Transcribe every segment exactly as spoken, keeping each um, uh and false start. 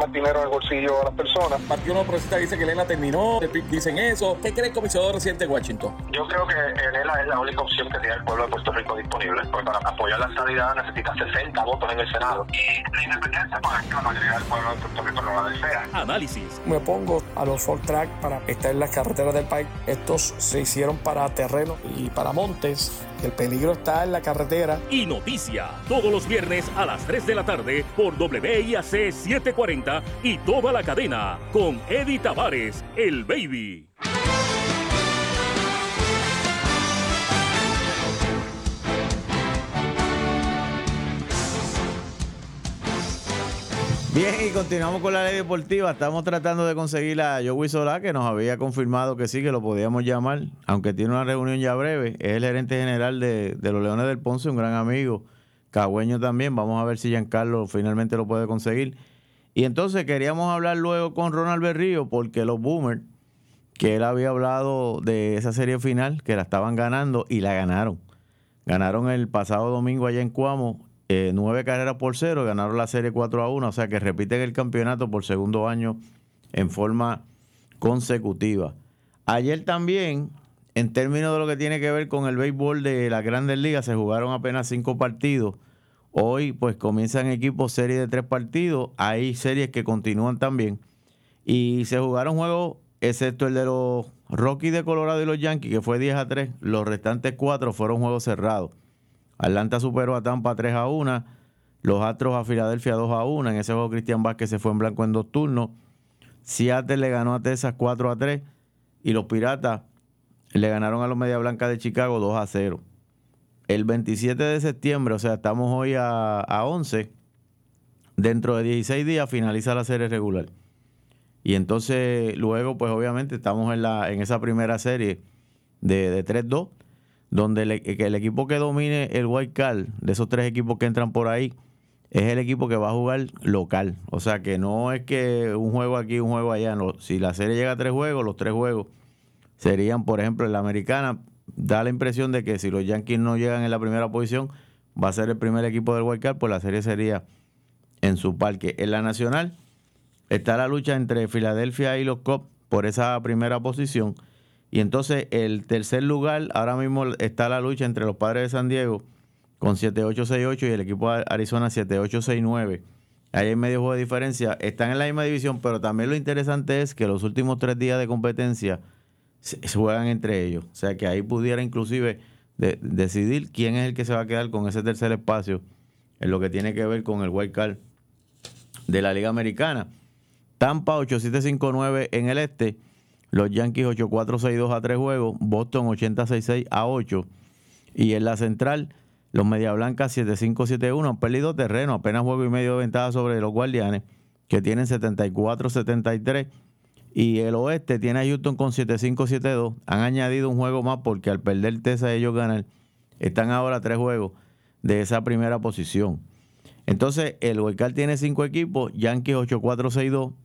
más dinero en el bolsillo a las personas. Partido No Progresista dice que Elena terminó, el P I B dicen eso. ¿Qué cree el comisionado residente de Washington? Yo creo que Elena es la única opción que tiene el pueblo de Puerto Rico disponible, porque para apoyar la estadidad necesita sesenta votos en el Senado. Y la independencia, pues es que la mayoría del pueblo de Puerto Rico no la desea. Análisis. Me opongo a los four track para estar en las carreteras del país. Estos se hicieron para terreno y para montes. El peligro está en la carretera. Y noticia, todos los viernes a las tres de la tarde por W I A C setecientos cuarenta y toda la cadena con Eddie Tavares, el Baby. Bien, y continuamos con la ley deportiva. Estamos tratando de conseguir a Joey Solá, que nos había confirmado que sí, que lo podíamos llamar, aunque tiene una reunión ya breve. Es el gerente general de, de los Leones del Ponce, un gran amigo, cagüeño también. Vamos a ver si Giancarlo finalmente lo puede conseguir. Y entonces queríamos hablar luego con Ronald Berrío, porque los Boomers, que él había hablado de esa serie final, que la estaban ganando y la ganaron. Ganaron el pasado domingo allá en Cuamo. Eh, nueve carreras por cero, ganaron la serie cuatro a uno, o sea que repiten el campeonato por segundo año en forma consecutiva. Ayer también, en términos de lo que tiene que ver con el béisbol de las Grandes Ligas, se jugaron apenas cinco partidos. Hoy pues comienzan equipos series de tres partidos, hay series que continúan también, y se jugaron juegos, excepto el de los Rockies de Colorado y los Yankees, que fue diez a tres, los restantes cuatro fueron juegos cerrados. Atlanta superó a Tampa tres a uno, los Astros a Filadelfia dos a uno, en ese juego Cristian Vázquez se fue en blanco en dos turnos, Seattle le ganó a Texas cuatro a tres y los Piratas le ganaron a los Media Blanca de Chicago dos a cero. El veintisiete de septiembre, o sea, estamos hoy a, a once, dentro de dieciséis días finaliza la serie regular. Y entonces luego, pues obviamente estamos en, la, en esa primera serie de, de tres dos, donde el, el equipo que domine el wild card, de esos tres equipos que entran por ahí, es el equipo que va a jugar local. O sea que no es que un juego aquí, un juego allá. No. Si la serie llega a tres juegos, los tres juegos serían, por ejemplo, en la americana, da la impresión de que si los Yankees no llegan en la primera posición, va a ser el primer equipo del wild card, pues la serie sería en su parque. En la nacional está la lucha entre Filadelfia y los Cubs por esa primera posición. Y entonces el tercer lugar, ahora mismo está la lucha entre los Padres de San Diego con siete ocho seis ocho y el equipo de Arizona siete ocho seis nueve. Ahí hay medio juego de diferencia. Están en la misma división, pero también lo interesante es que los últimos tres días de competencia se, se juegan entre ellos. O sea que ahí pudiera inclusive de, decidir quién es el que se va a quedar con ese tercer espacio en lo que tiene que ver con el wild card de la Liga Americana. Tampa ocho siete cinco nueve en el este. Los Yankees ocho cuatro seis dos a tres juegos, Boston ochenta seis seis a ocho. Y en la central, los Media Blancas siete cinco siete uno han perdido terreno, apenas juego y medio de ventaja sobre los Guardianes, que tienen setenta y cuatro setenta y tres. Y el oeste tiene a Houston con siete cinco siete dos. Han añadido un juego más porque al perder Texas ellos ganan. Están ahora a tres juegos de esa primera posición. Entonces, el wildcard tiene cinco equipos, Yankees ocho cuatro seis dos.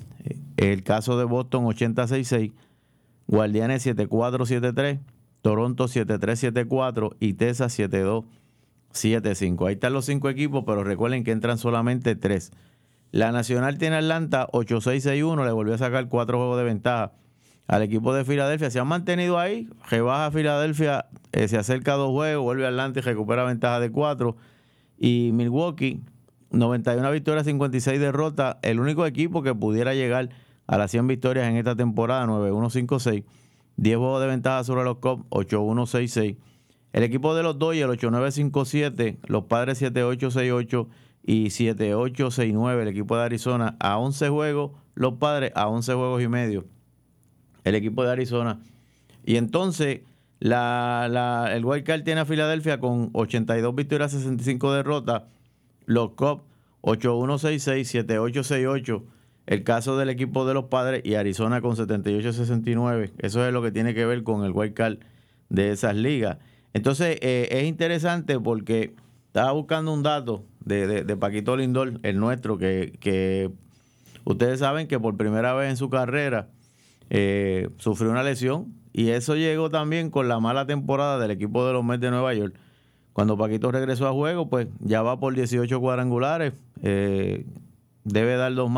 El caso de Boston ochenta seis seis, Guardianes siete cuatro siete tres, Toronto siete tres siete cuatro y Texas siete dos siete cinco. Ahí están los cinco equipos, pero recuerden que entran solamente tres. La Nacional tiene Atlanta ocho seis seis uno, le volvió a sacar cuatro juegos de ventaja al equipo de Filadelfia. Se han mantenido ahí, rebaja Filadelfia, eh, se acerca a dos juegos, vuelve a Atlanta y recupera ventaja de cuatro. Y Milwaukee, noventa y una victorias, cincuenta y seis derrotas, el único equipo que pudiera llegar a las cien victorias en esta temporada, nueve uno cinco seis, diez juegos de ventaja sobre los Cubs, ocho uno seis seis. El equipo de los Dodgers, ocho nueve cinco siete, los Padres siete ocho seis ocho y siete ocho seis nueve. El equipo de Arizona a once juegos, los Padres a once juegos y medio. El equipo de Arizona. Y entonces, la, la, el wild card tiene a Filadelfia con ochenta y dos victorias, sesenta y cinco derrotas. Los Cubs ocho uno seis seis, siete ocho seis ocho. El caso del equipo de los Padres y Arizona con setenta y ocho sesenta y nueve. Eso es lo que tiene que ver con el wild card de esas ligas. Entonces, eh, es interesante porque estaba buscando un dato de, de, de Paquito Lindor, el nuestro, que, que ustedes saben que por primera vez en su carrera eh, sufrió una lesión. Y eso llegó también con la mala temporada del equipo de los Mets de Nueva York. Cuando Paquito regresó a juego, pues ya va por dieciocho cuadrangulares. Eh, debe dar dos más.